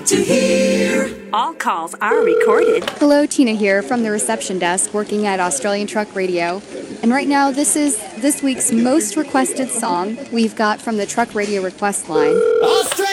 to hear. All calls are recorded. Hello, Tina here from the reception desk working at Australian Truck Radio. And right now, this is this week's most requested song we've got from the Truck Radio request line.